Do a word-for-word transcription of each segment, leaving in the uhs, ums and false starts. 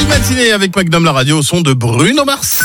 matinée avec Magnum la radio au son de Bruno Mars.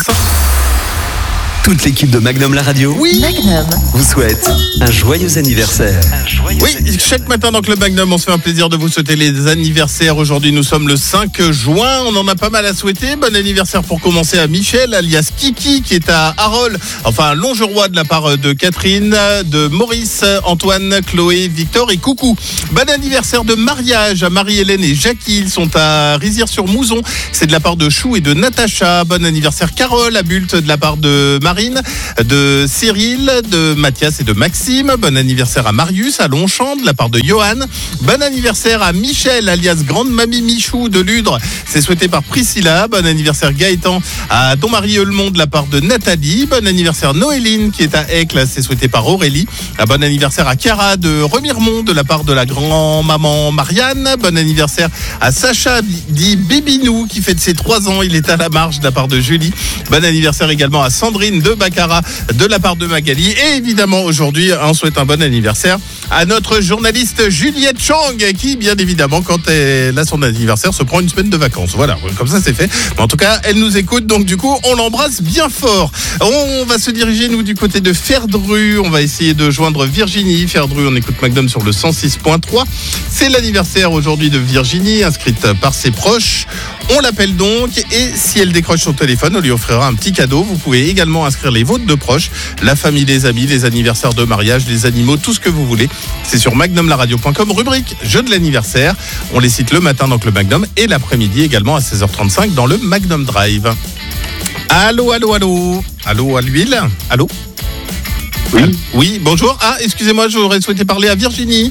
Toute l'équipe de Magnum la radio Oui. Magnum vous souhaite un joyeux anniversaire. Un joyeux Oui, anniversaire. chaque matin dans Club Magnum, on se fait un plaisir de vous souhaiter les anniversaires. Aujourd'hui, nous sommes le cinq juin. On en a pas mal à souhaiter. Bon anniversaire pour commencer à Michel, alias Kiki, qui est à Arol. Enfin, Longeroy de la part de Catherine, de Maurice, Antoine, Chloé, Victor et Coucou. Bon anniversaire de mariage à Marie-Hélène et Jackie. Ils sont à Rizières-sur-Mouzon. C'est de la part de Chou et de Natacha. Bon anniversaire Carole à Bulte de la part de Marine, de Cyril, de Mathias et de Maxime. Bon anniversaire à Marius à Longchamp de la part de Johan. Bon anniversaire à Michel alias Grande Mamie Michou de Ludre. C'est souhaité par Priscilla. Bon anniversaire Gaëtan à Don-Marie-Eulmont de la part de Nathalie. Bon anniversaire Noéline qui est à Aicle. C'est souhaité par Aurélie. Un bon anniversaire à Cara de Remiremont de la part de la grand-maman Marianne. Bon anniversaire à Sacha dit Bibinou qui fête ses trois ans. Il est à la marche de la part de Julie. Bon anniversaire également à Sandrine de Baccarat de la part de Magali. Et évidemment aujourd'hui on souhaite un bon anniversaire à notre journaliste Juliette Chang qui bien évidemment quand elle a son anniversaire se prend une semaine de vacances. Voilà, comme ça c'est fait. Mais en tout cas elle nous écoute donc du coup on l'embrasse bien fort. On va se diriger nous du côté de Ferdru. On va essayer de joindre Virginie. Ferdru, on écoute Magnum sur le cent six point trois. C'est l'anniversaire aujourd'hui de Virginie, inscrite par ses proches. On l'appelle donc et si elle décroche son téléphone, on lui offrira un petit cadeau. Vous pouvez également inscrire les vôtres de proches, la famille, les amis, les anniversaires de mariage, les animaux, tout ce que vous voulez. C'est sur magnum la radio point com, rubrique jeu de l'anniversaire. On les cite le matin dans le Magnum et l'après-midi également à seize heures trente-cinq dans le Magnum Drive. Allô, allô, allô. Allô à l'huile. Allô. Oui. Oui, bonjour. Ah, excusez-moi, j'aurais souhaité parler à Virginie.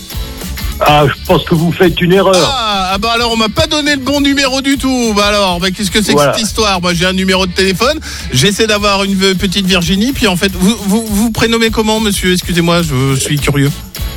Ah, je pense que vous faites une erreur. Ah, ah bah alors on m'a pas donné le bon numéro du tout. Bah alors, bah qu'est-ce que c'est Voilà. que cette histoire? Moi j'ai un numéro de téléphone, j'essaie d'avoir une petite Virginie, puis en fait, vous vous, vous prénommez comment, monsieur? Excusez-moi, je suis curieux.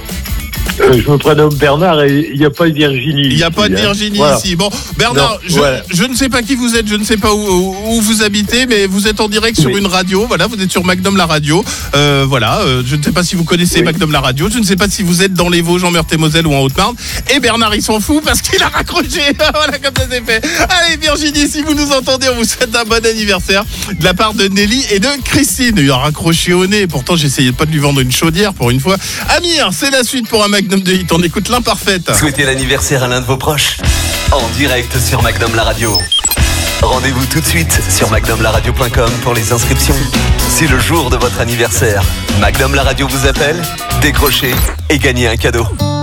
Euh, je me prénomme Bernard et il n'y a pas de Virginie. Il n'y a pas de ici, hein. Virginie Voilà. ici. Bon, Bernard, Non, je, voilà. je ne sais pas qui vous êtes, je ne sais pas où, où, où vous habitez, mais vous êtes en direct sur Oui. une radio. Voilà, vous êtes sur Magnum la radio. Euh, voilà, euh, je ne sais pas si vous connaissez Oui. Magnum la radio. Je ne sais pas si vous êtes dans les Vosges, en Meurthe-et-Moselle ou en Haute-Marne. Et Bernard, il s'en fout parce qu'il a raccroché. Voilà, comme ça c'est fait. Allez, Virginie, si vous nous entendez, on vous souhaite un bon anniversaire de la part de Nelly et de Christine. Il a raccroché au nez. Pourtant, j'essayais pas de lui vendre une chaudière pour une fois. Amir, c'est la suite pour un Magnum de hit. On écoute l'imparfaite. Souhaitez l'anniversaire à l'un de vos proches en direct sur Magnum la radio. Rendez-vous tout de suite sur magnum la radio point com pour les inscriptions. C'est le jour de votre anniversaire. Magnum la radio vous appelle, décrochez et gagnez un cadeau.